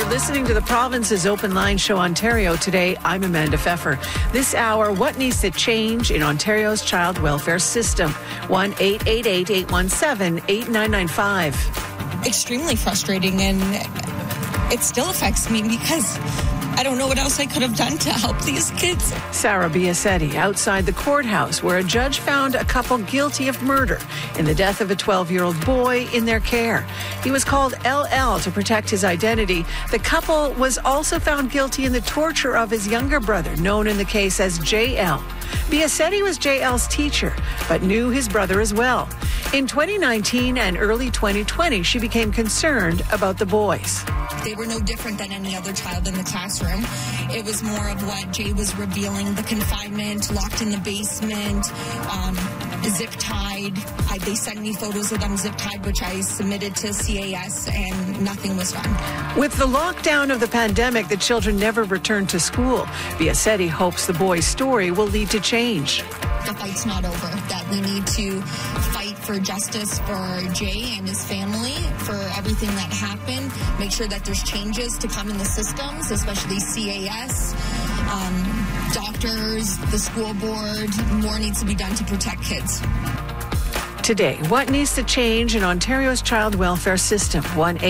Listening to the Province's Open Line Show Ontario today, I'm Amanda Pfeffer. This hour, what needs to change in Ontario's child welfare system? 1-888-817-8995. Extremely frustrating, and it still affects me because I don't know what else I could have done to help these kids. Sarah Biasetti outside the courthouse where a judge found a couple guilty of murder in the death of a 12-year-old boy in their care. He was called LL to protect his identity. The couple was also found guilty in the torture of his younger brother, known in the case as JL. Biasetti was JL's teacher, but knew his brother as well. In 2019 and early 2020, she became concerned about the boys. They were no different than any other child in the classroom. It was more of what Jay was revealing, the confinement, locked in the basement, zip-tied. They sent me photos of them zip-tied, which I submitted to CAS, and nothing was done. With the lockdown of the pandemic, the children never returned to school. Biasetti hopes the boys' story will lead to change. The fight's not over, that we need to fight for justice for Jay and his family, for everything that happened, make sure that there's changes to come in the systems, especially CAS, doctors, the school board. More needs to be done to protect kids. Today, what needs to change in Ontario's child welfare system?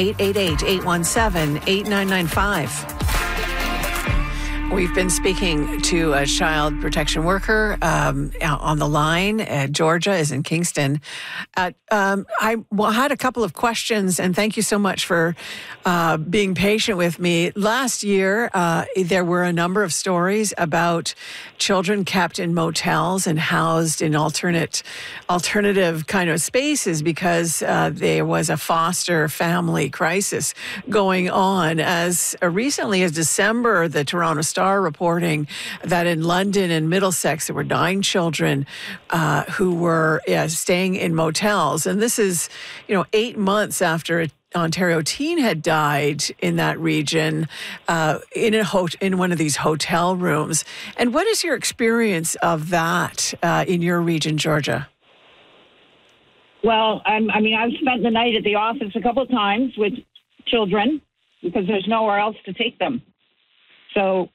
1-888-817-8995. We've been speaking to a child protection worker on the line. Georgia is in Kingston. I had a couple of questions, and thank you so much for being patient with me. Last year, there were a number of stories about children kept in motels and housed in alternative kind of spaces because there was a foster family crisis going on. As recently as December, the Toronto Star reporting that in London and Middlesex there were 9 children who were staying in motels, and this is 8 months after an Ontario teen had died in that region in one of these hotel rooms. And what is your experience of that in your region, Georgia? Well, I've spent the night at the office a couple of times with children because there's nowhere else to take them. So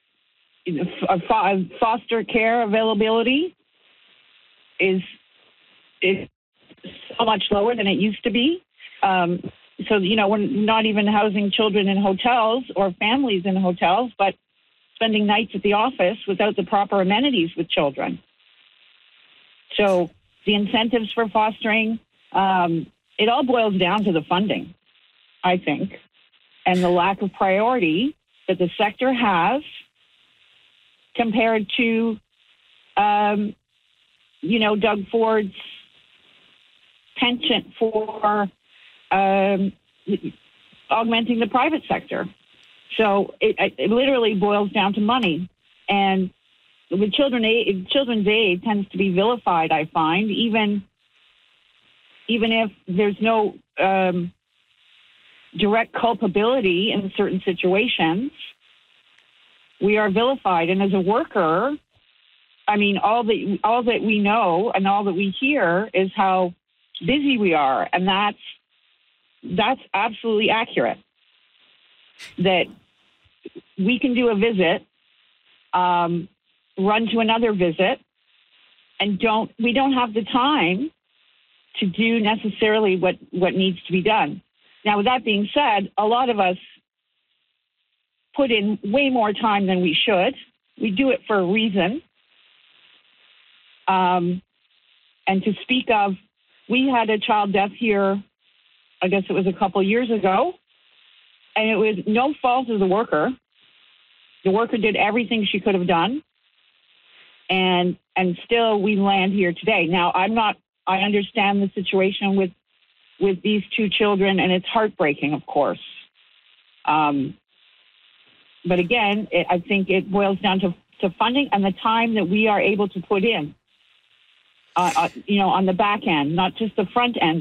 foster care availability is so much lower than it used to be. So, we're not even housing children in hotels or families in hotels, but spending nights at the office without the proper amenities with children. So the incentives for fostering, it all boils down to the funding, I think, and the lack of priority that the sector has compared to, Doug Ford's penchant for augmenting the private sector. So it literally boils down to money. And with children's aid tends to be vilified, I find, even if there's no direct culpability in certain situations. We are vilified, and as a worker, all that we know and all that we hear is how busy we are, and that's absolutely accurate. That we can do a visit, run to another visit, and we don't have the time to do necessarily what needs to be done. Now, with that being said, a lot of us put in way more time than we should. We do it for a reason. And to speak of, we had a child death here, I guess it was a couple years ago, and it was no fault of the worker. The worker did everything she could have done, and still we land here today. Now, I understand the situation with these 2 children, and it's heartbreaking, of course. But again, I think it boils down to funding and the time that we are able to put in, on the back end, not just the front end.